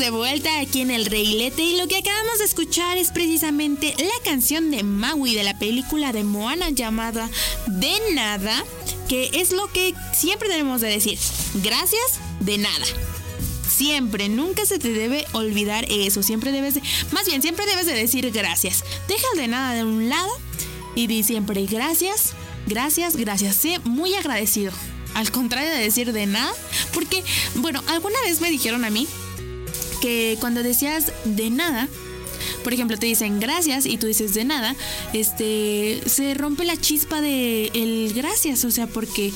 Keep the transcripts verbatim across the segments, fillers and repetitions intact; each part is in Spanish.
de vuelta aquí en El Reguilete y lo que acabamos de escuchar es precisamente la canción de Maui de la película de Moana llamada De Nada, que es lo que siempre tenemos de decir: gracias, de nada. Siempre, nunca se te debe olvidar eso. Siempre debes de, más bien, siempre debes de decir gracias. Deja el de nada de un lado y di siempre gracias, gracias, gracias. Sé muy agradecido. Al contrario de decir de nada, porque, bueno, alguna vez me dijeron a mí que cuando decías de nada, por ejemplo, te dicen gracias y tú dices de nada, este, se rompe la chispa de el gracias, o sea, porque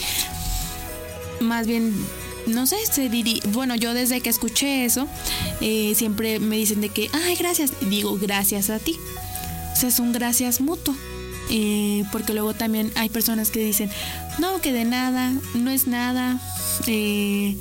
más bien, no sé, se diría, bueno, yo desde que escuché eso, eh, siempre me dicen de que, ay, gracias, y digo gracias a ti, o sea, es un gracias mutuo. Eh, porque luego también hay personas que dicen no, que de nada, no es nada, eh,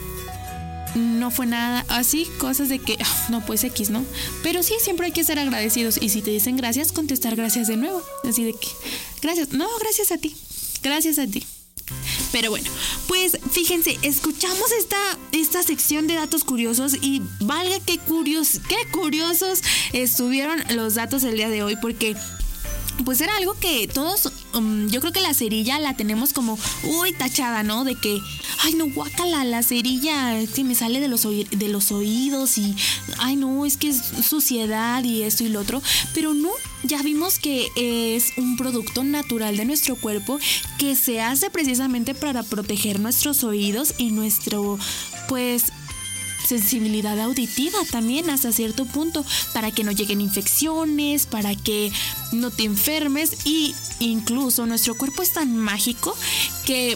no fue nada, así, cosas de que no, pues X, ¿no? Pero sí, siempre hay que ser agradecidos y si te dicen gracias, contestar gracias de nuevo, así de que gracias, no, gracias a ti, gracias a ti. Pero bueno, pues fíjense, escuchamos esta, esta sección de datos curiosos y valga qué curiosos, qué curiosos estuvieron los datos el día de hoy, porque pues era algo que todos, um, yo creo que la cerilla la tenemos como, uy, tachada, ¿no? De que, ay, no, guácala, la cerilla que me sale de los, oí- de los oídos y, ay, no, es que es suciedad y esto y lo otro. Pero no, ya vimos que es un producto natural de nuestro cuerpo que se hace precisamente para proteger nuestros oídos y nuestro, pues, sensibilidad auditiva también hasta cierto punto, para que no lleguen infecciones, para que no te enfermes, y incluso nuestro cuerpo es tan mágico que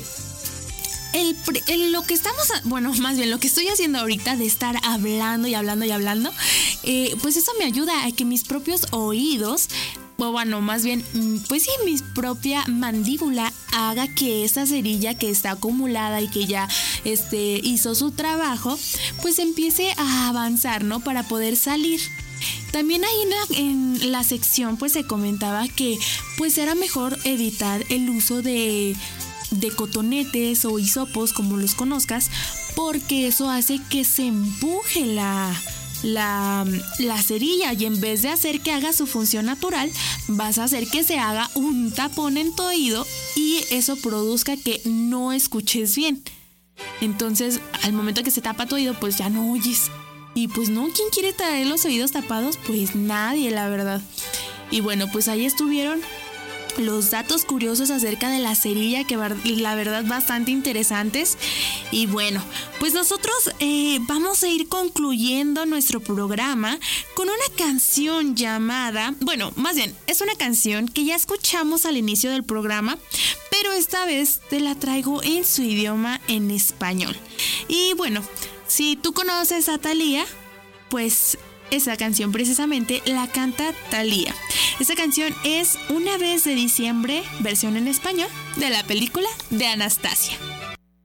el, el, lo que estamos, bueno, más bien lo que estoy haciendo ahorita de estar hablando y hablando y hablando, eh, pues eso me ayuda a que mis propios oídos, o bueno, más bien, pues sí, mi propia mandíbula haga que esa cerilla que está acumulada y que ya este, hizo su trabajo, pues empiece a avanzar, ¿no? Para poder salir. También ahí en la, en la sección pues se comentaba que pues era mejor evitar el uso de, de cotonetes o hisopos, como los conozcas, porque eso hace que se empuje la... La, la cerilla, y en vez de hacer que haga su función natural, vas a hacer que se haga un tapón en tu oído y eso produzca que no escuches bien. Entonces, al momento que se tapa tu oído, pues ya no oyes. Y pues no, ¿quién quiere traer los oídos tapados? Pues nadie, la verdad. Y bueno, pues ahí estuvieron los datos curiosos acerca de la cerilla, que la verdad bastante interesantes. Y bueno, pues nosotros eh, vamos a ir concluyendo nuestro programa con una canción llamada, bueno, más bien es una canción que ya escuchamos al inicio del programa, pero esta vez te la traigo en su idioma, en español. Y bueno, si tú conoces a Thalía, pues esa canción precisamente la canta Thalía. Esta canción es Una vez de diciembre, versión en español de la película de Anastasia.